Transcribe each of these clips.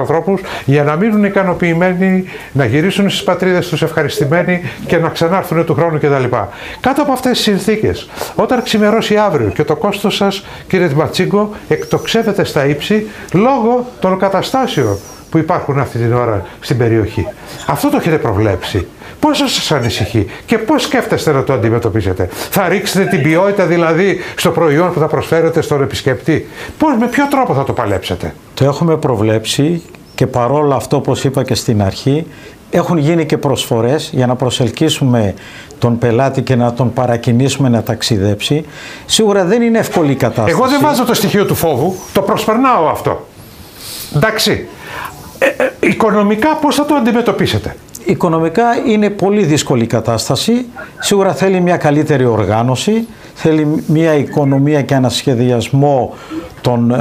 ανθρώπους για να μείνουν ικανοποιημένοι, να γυρίσουν στις πατρίδες τους ευχαριστημένοι και να ξανάρθουν του χρόνου κτλ. Κάτω από αυτές τις συνθήκες, όταν ξημερώσει αύριο και το κόστος σας, κύριε Ματσίγκο, εκτοξεύεται στα ύψη λόγω των καταστάσεων που υπάρχουν αυτή την ώρα στην περιοχή. Αυτό το έχετε προβλέψει. Πώς σας ανησυχεί και πώς σκέφτεστε να το αντιμετωπίσετε? Θα ρίξετε την ποιότητα δηλαδή στο προϊόν που θα προσφέρετε στον επισκέπτη? Με ποιο τρόπο θα το παλέψετε? Το έχουμε προβλέψει και παρόλο αυτό, όπως είπα και στην αρχή, έχουν γίνει και προσφορές για να προσελκύσουμε τον πελάτη και να τον παρακινήσουμε να ταξιδέψει. Σίγουρα δεν είναι εύκολη η κατάσταση. Εγώ δεν βάζω το στοιχείο του φόβου, το προσπερνάω αυτό. Εντάξει. Οικονομικά πώς θα το αντιμετωπίσετε? Οικονομικά είναι πολύ δύσκολη η κατάσταση. Σίγουρα θέλει μια καλύτερη οργάνωση, θέλει μια οικονομία και ένα σχεδιασμό των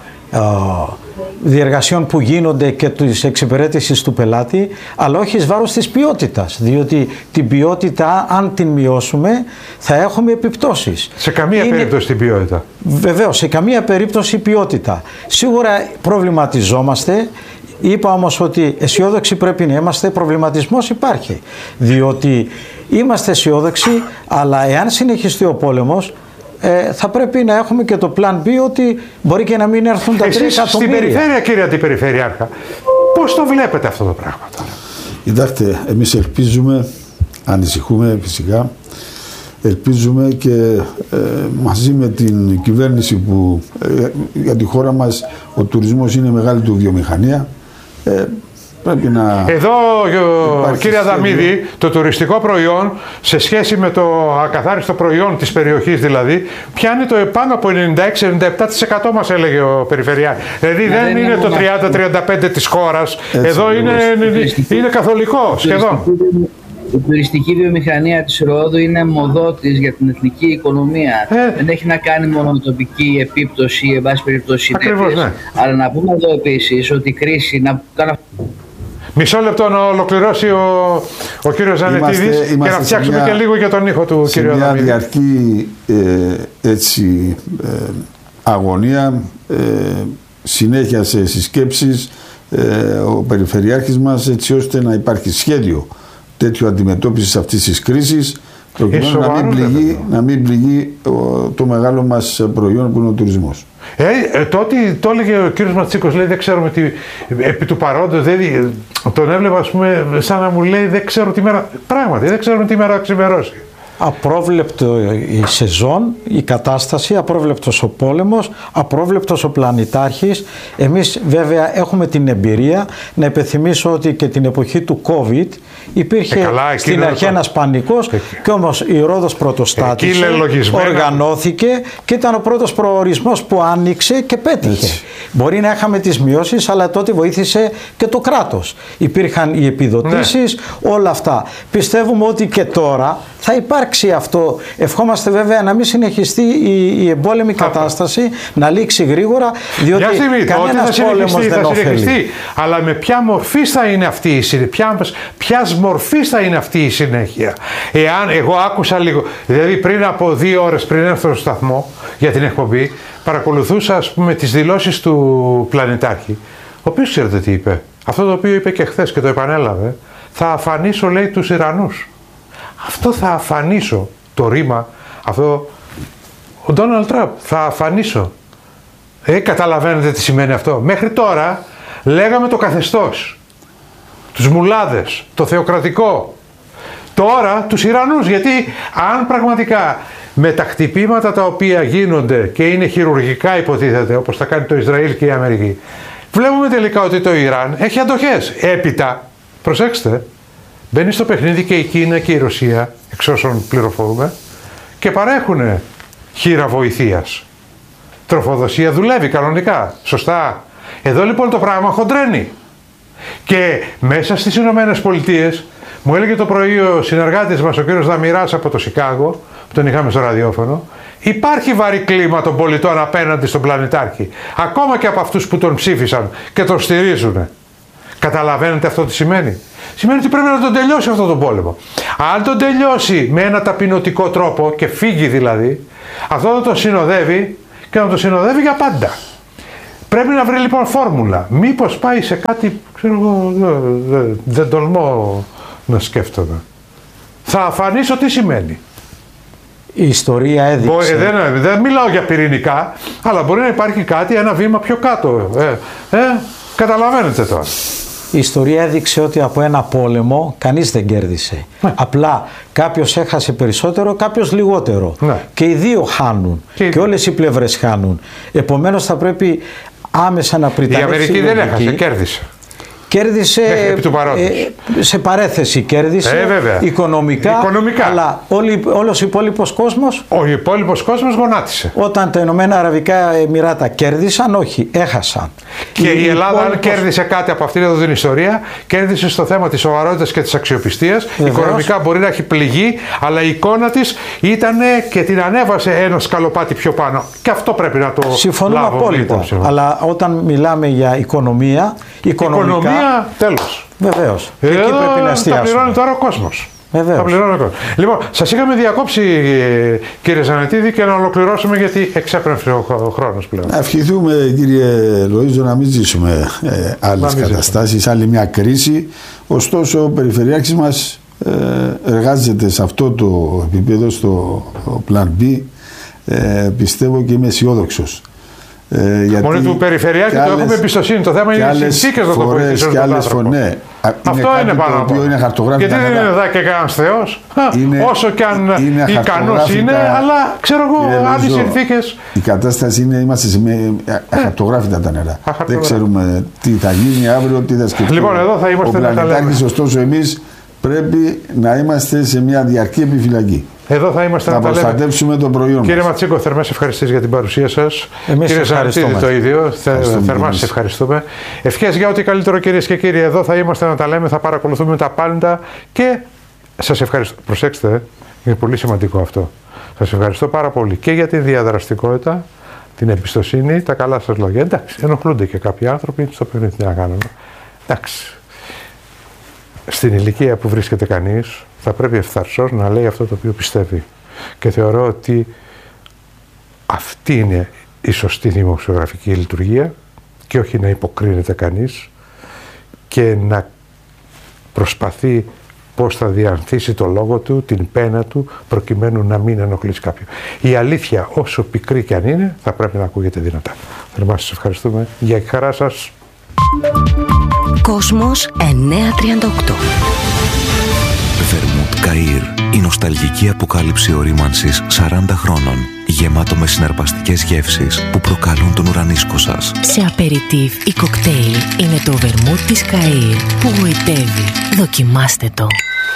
διεργασιών που γίνονται και της εξυπηρέτησης του πελάτη, αλλά όχι εις βάρος της ποιότητας, διότι την ποιότητα, αν την μειώσουμε, θα έχουμε επιπτώσεις. Σε καμία περίπτωση την ποιότητα. Βεβαίως, σε καμία περίπτωση ποιότητα. Σίγουρα προβληματιζόμαστε. Είπα όμως ότι αισιόδοξοι πρέπει να είμαστε, προβληματισμός υπάρχει, διότι είμαστε αισιόδοξοι, αλλά εάν συνεχιστεί ο πόλεμος, θα πρέπει να έχουμε και το plan B ότι μπορεί και να μην έρθουν τα 3 εκατομμύρια. Στην περιφέρεια, κύριε Αντιπεριφερειάρχα, πώς το βλέπετε αυτό το πράγμα τώρα? Κοιτάξτε, εμείς ελπίζουμε, ανησυχούμε φυσικά, ελπίζουμε και μαζί με την κυβέρνηση που για τη χώρα μας ο τουρισμός είναι μεγάλη του βιομηχανία, πρέπει να... Εδώ, κύριε Αδαμίδη, το τουριστικό προϊόν σε σχέση με το ακαθάριστο προϊόν της περιοχής δηλαδή, πιάνει το πάνω από 96-97% μας έλεγε ο Περιφερειάρχης. Δηλαδή δεν είναι το 30-35% της χώρας, εδώ είναι καθολικό σχεδόν. Η τουριστική βιομηχανία της Ρόδου είναι μοδότης για την εθνική οικονομία. Δεν έχει να κάνει μόνο με τοπική επίπτωση ή εν πάση περιπτώσει συνέπειες. Ναι. Αλλά να πούμε εδώ επίσης ότι η κρίση... Μισό λεπτό να ολοκληρώσει ο κύριος Ζανετίδης και να φτιάξουμε και λίγο για τον ήχο του κύριου Αδαμίδη. Σε μια διαρκή αγωνία, συνέχεια σε συσκέψεις, ο Περιφερειάρχης μας έτσι ώστε να υπάρχει σχέδιο τέτοιο αντιμετώπισης αυτής της κρίσης, προκειμένου να μην πληγεί το μεγάλο μας προϊόν που είναι ο τουρισμός. Το έλεγε ο κύριος Ματσίκος, λέει δεν ξέρουμε τι, επί του παρόντος, τον έβλεπα ας πούμε σαν να μου λέει δεν ξέρω τι μέρα, πράγματι δεν ξέρουμε τι μέρα θα ξημερώσει. Απρόβλεπτο η σεζόν, η κατάσταση, απρόβλεπτος ο πόλεμος, απρόβλεπτος ο πλανητάρχης. Εμείς βέβαια έχουμε την εμπειρία, να υπενθυμίσω ότι και την εποχή του COVID υπήρχε στην αρχή ένας πανικός και όμως η Ρόδος πρωτοστάτησε, οργανώθηκε και ήταν ο πρώτος προορισμός που άνοιξε και πέτυχε. Έτσι. Μπορεί να είχαμε τις μειώσεις, αλλά τότε βοήθησε και το κράτος. Υπήρχαν οι επιδοτήσεις, όλα αυτά. Πιστεύουμε ότι και τώρα θα υπάρξει αυτό. Ευχόμαστε βέβαια να μην συνεχιστεί η εμπόλεμη κατάσταση, να λήξει γρήγορα, διότι κανένας πόλεμος δεν ωφελεί. Αλλά με ποια μορφή θα είναι αυτή η συνέχεια, ποιας μορφής θα είναι αυτή η συνέχεια. Εάν εγώ άκουσα λίγο, δηλαδή πριν από 2 ώρες πριν έρθω στο σταθμό για την εκπομπή, παρακολουθούσα ας πούμε τις δηλώσεις του Πλανητάρχη, ο οποίος ξέρετε τι είπε, αυτό το οποίο είπε και χθες και το επανέλαβε, θα αφανίσω λέει τους Ιρανούς. Αυτό θα αφανίσω, το ρήμα, αυτό, ο Ντόναλντ Τραμπ, θα αφανίσω. Καταλαβαίνετε τι σημαίνει αυτό. Μέχρι τώρα λέγαμε το καθεστώς, τους μουλάδες, το θεοκρατικό. Τώρα τους Ιρανούς, γιατί αν πραγματικά με τα χτυπήματα τα οποία γίνονται και είναι χειρουργικά υποτίθεται, όπως θα κάνει το Ισραήλ και η Αμερική, βλέπουμε τελικά ότι το Ιράν έχει αντοχές. Έπειτα, προσέξτε, μπαίνει στο παιχνίδι και η Κίνα και η Ρωσία, εξ όσων πληροφορούμε, και παρέχουν χείρα βοηθείας. Τροφοδοσία δουλεύει κανονικά, σωστά. Εδώ λοιπόν το πράγμα χοντρένει. Και μέσα στις Ηνωμένες Πολιτείες, μου έλεγε το πρωί ο συνεργάτης μας, ο κύριος Δαμηράς από το Σικάγο, που τον είχαμε στο ραδιόφωνο, υπάρχει βαρύ κλίμα των πολιτών απέναντι στον Πλανητάρχη. Ακόμα και από αυτούς που τον ψήφισαν και τον στηρίζουν. Καταλαβαίνετε αυτό τι σημαίνει? Σημαίνει ότι πρέπει να τον τελειώσει αυτό τον πόλεμο. Αν τον τελειώσει με ένα ταπεινωτικό τρόπο και φύγει δηλαδή, αυτό θα τον συνοδεύει και να τον συνοδεύει για πάντα. Πρέπει να βρει λοιπόν φόρμουλα. Μήπως πάει σε κάτι, ξέρω εγώ, δεν τολμώ να σκέφτομαι. Θα αφανίσω τι σημαίνει. Η ιστορία έδειξε. Δεν μιλάω για πυρηνικά, αλλά μπορεί να υπάρχει κάτι ένα βήμα πιο κάτω. Καταλαβαίνετε τώρα. Η ιστορία έδειξε ότι από ένα πόλεμο κανείς δεν κέρδισε. Ναι. Απλά κάποιος έχασε περισσότερο, κάποιος λιγότερο. Ναι. Και οι δύο χάνουν. Και όλες οι πλευρές χάνουν. Επομένως θα πρέπει άμεσα να πριτανεύσει. Η Αμερική δεν έχασε, κέρδισε. Κέρδισε σε παρέθεση, κέρδισε οικονομικά, αλλά όλος ο υπόλοιπος κόσμος. Ο υπόλοιπος κόσμος γονάτισε. Όταν τα Ηνωμένα Αραβικά Εμιράτα κέρδισαν, όχι, έχασαν. Και η Ελλάδα, αν κέρδισε κάτι από αυτήν εδώ την ιστορία, κέρδισε στο θέμα της σοβαρότητας και της αξιοπιστίας. Οικονομικά μπορεί να έχει πληγεί, αλλά η εικόνα της ήταν και την ανέβασε ένα σκαλοπάτι πιο πάνω. Και αυτό πρέπει να το συμφωνούμε απόλυτα. Αλλά όταν μιλάμε για οικονομία, τέλος. Βεβαίως. Εκεί πρέπει να εστιάσουμε. Τα πληρώνει τώρα ο κόσμος. Βεβαίως. Λοιπόν, σας είχαμε διακόψει, κύριε Ζανετίδη, και να ολοκληρώσουμε γιατί εξέπρεψε ο χρόνος πλέον. Να ευχηθούμε, κύριε Λοΐζο, να μην ζήσουμε άλλες καταστάσεις, άλλη μια κρίση. Ωστόσο, ο Περιφερειάρχης μας εργάζεται σε αυτό το επίπεδο, στο Plan B. Πιστεύω και είμαι αισιόδοξος. Μόνο του Περιφερειάρχη το έχουμε εμπιστοσύνη. Το θέμα είναι οι συνθήκες να το βοηθήσουν τον άνθρωπο. Ναι. Αυτό είναι πάνω από όλα. Γιατί δεν είναι εδώ και κανένας Θεός. Όσο και αν ικανός είναι, αλλά ξέρω εγώ, αν οι συνθήκες. Η κατάσταση είναι, είμαστε σε αχαρτογράφητα τα νερά. Δεν ξέρουμε τι θα γίνει αύριο, τι θα σκεφτούμε. Λοιπόν, εδώ θα είμαστε να τα λέμε. Ωστόσο, εμείς πρέπει να είμαστε σε μια διαρκή επιφυλακή. Εδώ θα είμαστε να προστατεύσουμε το προϊόν. Κύριε Ματσίκο, θερμές ευχαριστήσεις για την παρουσία σας. Κύριε Ζανετίδη, το ίδιο. Θερμά σας ευχαριστούμε. Ευχές για ό,τι καλύτερο, κυρίες και κύριοι. Εδώ θα είμαστε να τα λέμε, θα παρακολουθούμε τα πάντα και σας ευχαριστώ. Προσέξτε, είναι πολύ σημαντικό αυτό. Σας ευχαριστώ πάρα πολύ και για την διαδραστικότητα, την εμπιστοσύνη, τα καλά σας λόγια. Εντάξει, ενοχλούνται και κάποιοι άνθρωποι, στο παιχνίδι τι να κάνουμε. Εντάξει. Στην ηλικία που βρίσκεται κανείς, θα πρέπει ευθαρσώς να λέει αυτό το οποίο πιστεύει. Και θεωρώ ότι αυτή είναι η σωστή δημοσιογραφική λειτουργία και όχι να υποκρίνεται κανείς και να προσπαθεί πώς θα διανθίσει το λόγο του, την πένα του, προκειμένου να μην ενοχλήσει κάποιον. Η αλήθεια, όσο πικρή και αν είναι, θα πρέπει να ακούγεται δυνατά. Θερμά σας ευχαριστούμε. Για τη χαρά σας. Κόσμος 938. Βερμούτ Καΐρ, η νοσταλγική αποκάλυψη ορίμανσης 40 χρόνων, γεμάτο με συναρπαστικές γεύσεις που προκαλούν τον ουρανίσκο σας. Σε απεριτίβ ή κοκτέιλ είναι το βερμούτ της Καΐρ που γοητεύει. Δοκιμάστε το.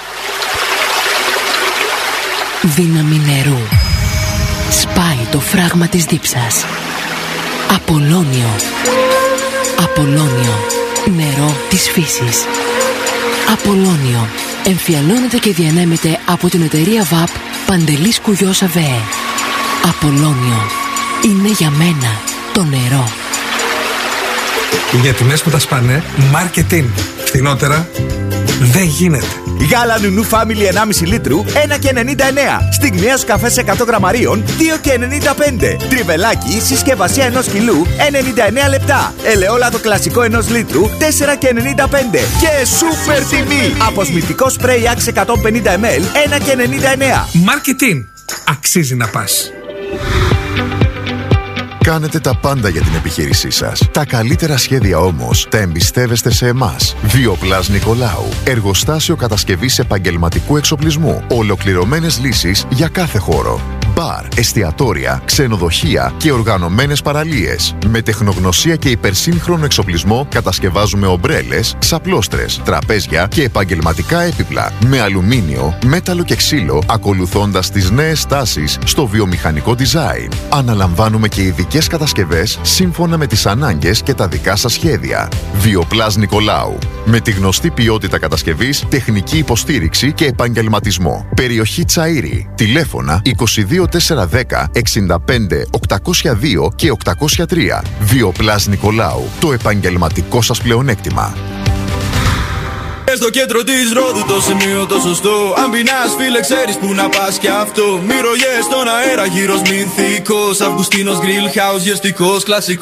Δύναμη νερού. Σπάει το φράγμα της δίψας. Απολώνιο. Απολώνιο. Νερό της φύσης. Απολώνιο. Εμφιαλώνεται και διανέμεται από την εταιρεία ΒΑΠ Παντελής Κουγιός ΑΒΕ. Απολώνιο. Είναι για μένα το νερό. Για τιμές που τα σπάνε, marketing. Φθηνότερα δεν γίνεται. Γάλα Νουνού Family 1,5 λίτρου 1,99. Στιγμιαίος καφές 100 γραμμαρίων 2,95. Τριβελάκι συσκευασία 1 κιλού 99 λεπτά. Ελαιόλαδο κλασικό 1 λίτρου 4,95. Και σούπερ τιμή. Αποσμητικό σπρέι Axe 150 ml 1,99. Marketing. Αξίζει να πας. Κάνετε τα πάντα για την επιχείρησή σας. Τα καλύτερα σχέδια όμως τα εμπιστεύεστε σε εμάς. Βιοπλάς Νικολάου. Εργοστάσιο κατασκευής επαγγελματικού εξοπλισμού. Ολοκληρωμένες λύσεις για κάθε χώρο. Μπαρ, εστιατόρια, ξενοδοχεία και οργανωμένες παραλίες. Με τεχνογνωσία και υπερσύγχρονο εξοπλισμό κατασκευάζουμε ομπρέλες, ξαπλώστρες, τραπέζια και επαγγελματικά έπιπλα. Με αλουμίνιο, μέταλλο και ξύλο, ακολουθώντας τις νέες τάσεις στο βιομηχανικό design. Αναλαμβάνουμε και ειδικές κατασκευές σύμφωνα με τις ανάγκες και τα δικά σας σχέδια. Βιοπλάς Νικολάου. Με τη γνωστή ποιότητα κατασκευής, τεχνική υποστήριξη και επαγγελματισμό. Περιοχή Τσαΐρη. Τηλέφωνα 22410 65 802 και 803. Βιοπλάς Νικολάου. Το επαγγελματικό σας πλεονέκτημα. Στο κέντρο της Ρόδου το σημείο το σωστό. Αν πεινάς φίλε ξέρεις που να πας κι αυτό. Μυρωγιές στον αέρα γύρος μυθικός. Αυγουστίνος Grill House γευστικός κλασικός.